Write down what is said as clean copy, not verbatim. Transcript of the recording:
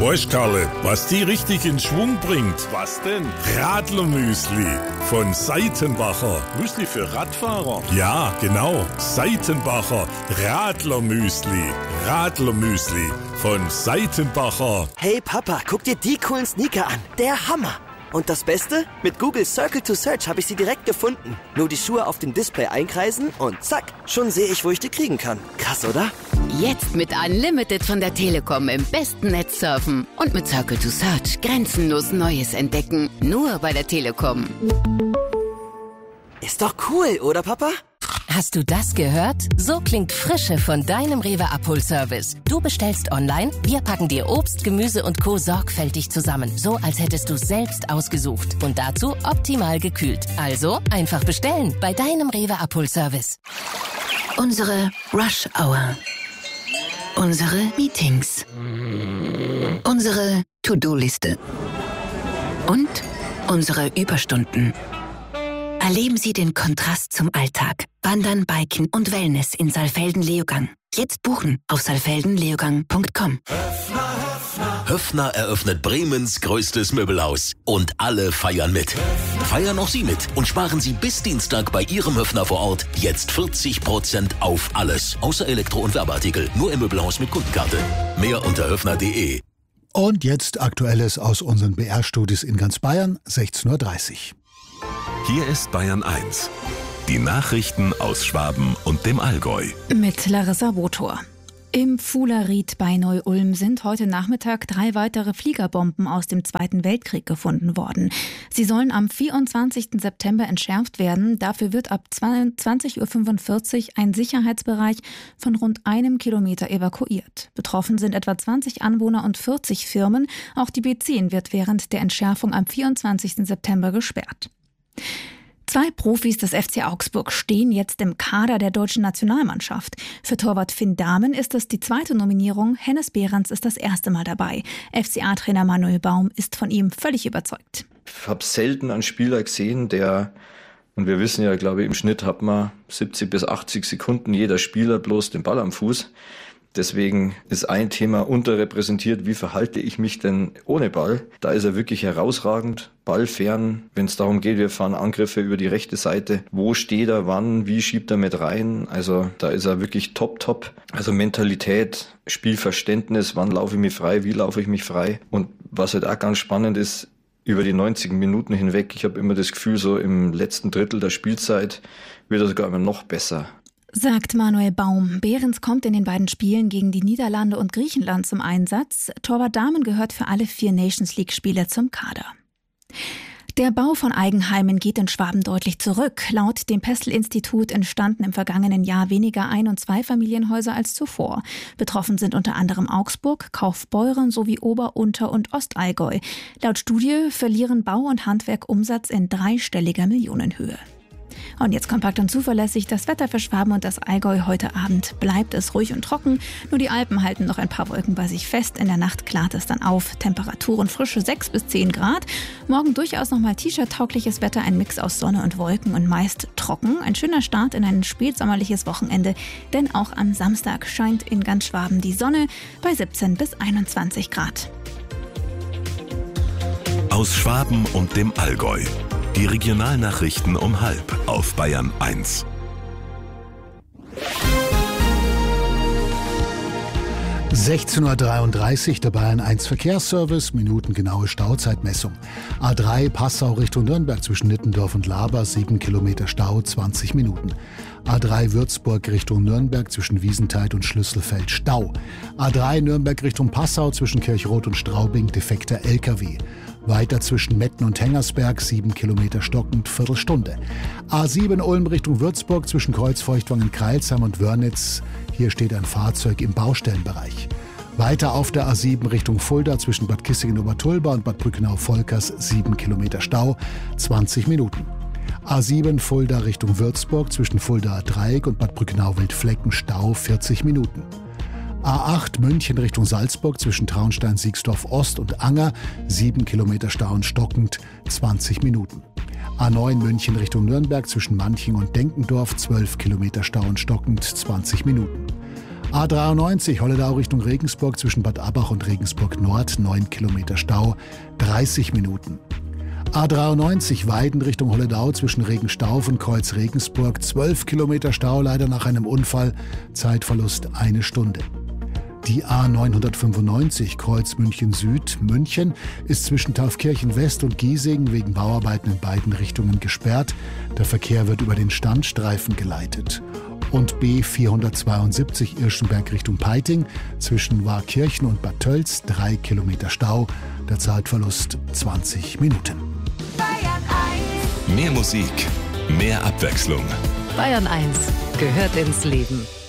Weißt, Karle, was die richtig in Schwung bringt? Was denn? Radlermüsli von Seitenbacher. Müsli für Radfahrer? Ja, genau. Seitenbacher Radlermüsli. Radlermüsli von Seitenbacher. Hey Papa, guck dir die coolen Sneaker an. Der Hammer. Und das Beste? Mit Google Circle to Search habe ich sie direkt gefunden. Nur die Schuhe auf dem Display einkreisen und zack, schon sehe ich, wo ich die kriegen kann. Krass, oder? Jetzt mit Unlimited von der Telekom im besten Netz surfen und mit Circle to Search grenzenlos Neues entdecken. Nur bei der Telekom. Ist doch cool, oder Papa? Hast du das gehört? So klingt Frische von deinem Rewe-Abholservice. Du bestellst online, wir packen dir Obst, Gemüse und Co. sorgfältig zusammen. So, als hättest du es selbst ausgesucht. Und dazu optimal gekühlt. Also einfach bestellen bei deinem Rewe-Abholservice. Unsere Rush Hour. Unsere Meetings. Unsere To-Do-Liste. Und unsere Überstunden. Erleben Sie den Kontrast zum Alltag. Wandern, Biken und Wellness in Saalfelden-Leogang. Jetzt buchen auf saalfeldenleogang.com. Höffner eröffnet Bremens größtes Möbelhaus. Und alle feiern mit. Feiern auch Sie mit und sparen Sie bis Dienstag bei Ihrem Höffner vor Ort jetzt 40% auf alles. Außer Elektro- und Werbeartikel. Nur im Möbelhaus mit Kundenkarte. Mehr unter höffner.de. Und jetzt Aktuelles aus unseren BR-Studios in ganz Bayern, 16:30 Uhr. Hier ist Bayern 1. Die Nachrichten aus Schwaben und dem Allgäu. Mit Larissa Botor. Im Fuhleried bei Neu-Ulm sind heute Nachmittag 3 weitere Fliegerbomben aus dem Zweiten Weltkrieg gefunden worden. Sie sollen am 24. September entschärft werden. Dafür wird ab 20:45 Uhr ein Sicherheitsbereich von rund 1 Kilometer evakuiert. Betroffen sind etwa 20 Anwohner und 40 Firmen. Auch die B10 wird während der Entschärfung am 24. September gesperrt. 2 Profis des FC Augsburg stehen jetzt im Kader der deutschen Nationalmannschaft. Für Torwart Finn Dahmen ist es die 2. Nominierung, Hennes Behrens ist das 1. Mal dabei. FCA-Trainer Manuel Baum ist von ihm völlig überzeugt. Ich habe selten einen Spieler gesehen, und wir wissen ja, glaube ich, im Schnitt hat man 70 bis 80 Sekunden jeder Spieler bloß den Ball am Fuß. Deswegen ist ein Thema unterrepräsentiert, wie verhalte ich mich denn ohne Ball? Da ist er wirklich herausragend, ballfern, wenn es darum geht, wir fahren Angriffe über die rechte Seite. Wo steht er, wann, wie schiebt er mit rein? Also da ist er wirklich top. Also Mentalität, Spielverständnis, wann laufe ich mich frei, wie laufe ich mich frei? Und was halt auch ganz spannend ist, über die 90 Minuten hinweg, ich habe immer das Gefühl, so im letzten Drittel der Spielzeit wird er sogar immer noch besser. Sagt Manuel Baum. Behrens kommt in den beiden Spielen gegen die Niederlande und Griechenland zum Einsatz. Torwart Dahmen gehört für alle 4 Nations-League-Spiele zum Kader. Der Bau von Eigenheimen geht in Schwaben deutlich zurück. Laut dem Pestel-Institut entstanden im vergangenen Jahr weniger Ein- und Zweifamilienhäuser als zuvor. Betroffen sind unter anderem Augsburg, Kaufbeuren sowie Ober-, Unter- und Ostallgäu. Laut Studie verlieren Bau und Handwerk Umsatz in 3-stelliger Millionenhöhe. Und jetzt kompakt und zuverlässig das Wetter für Schwaben und das Allgäu. Heute Abend bleibt es ruhig und trocken. Nur die Alpen halten noch ein paar Wolken bei sich fest. In der Nacht klart es dann auf. Temperaturen frische 6 bis 10 Grad. Morgen durchaus nochmal T-Shirt-taugliches Wetter. Ein Mix aus Sonne und Wolken und meist trocken. Ein schöner Start in ein spätsommerliches Wochenende. Denn auch am Samstag scheint in ganz Schwaben die Sonne bei 17 bis 21 Grad. Aus Schwaben und dem Allgäu. Die Regionalnachrichten um 12:30 auf Bayern 1. (16:33 Uhr) der Bayern 1 Verkehrsservice, minutengenaue Stauzeitmessung. A3 Passau Richtung Nürnberg zwischen Nittendorf und Laber, 7 Kilometer Stau, 20 Minuten. A3 Würzburg Richtung Nürnberg zwischen Wiesenthal und Schlüsselfeld Stau. A3 Nürnberg Richtung Passau zwischen Kirchroth und Straubing defekter LKW. Weiter zwischen Metten und Hengersberg, 7 Kilometer stockend, Viertelstunde. A7 Ulm Richtung Würzburg zwischen Kreuzfeuchtwangen-Kreilsheim und Wörnitz. Hier steht ein Fahrzeug im Baustellenbereich. Weiter auf der A7 Richtung Fulda zwischen Bad Kissingen-Obertulba und Bad Brückenau-Volkers, 7 Kilometer Stau, 20 Minuten. A7 Fulda Richtung Würzburg zwischen Fuldaer Dreieck und Bad Brückenau-Wildflecken, Stau, 40 Minuten. A8 München Richtung Salzburg zwischen Traunstein-Siegsdorf Ost und Anger, 7 Kilometer Stau und stockend, 20 Minuten. A9 München Richtung Nürnberg zwischen Manching und Denkendorf, 12 Kilometer Stau und stockend, 20 Minuten. A93 Holledau Richtung Regensburg zwischen Bad Abbach und Regensburg Nord, 9 Kilometer Stau, 30 Minuten. A93 Weiden Richtung Holledau zwischen Regenstauf und Kreuz Regensburg, 12 Kilometer Stau, leider nach einem Unfall, Zeitverlust 1 Stunde. Die A995 Kreuz München Süd, München, ist zwischen Taufkirchen West und Giesing wegen Bauarbeiten in beiden Richtungen gesperrt. Der Verkehr wird über den Standstreifen geleitet. Und B472 Irschenberg Richtung Peiting zwischen Warkirchen und Bad Tölz, 3 Kilometer Stau, der Zeitverlust 20 Minuten. Bayern 1. Mehr Musik, mehr Abwechslung. Bayern 1 gehört ins Leben.